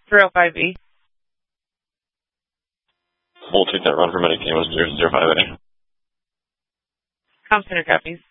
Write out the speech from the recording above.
305E. We'll take that run for Medicaid was 005A. Com Center copies.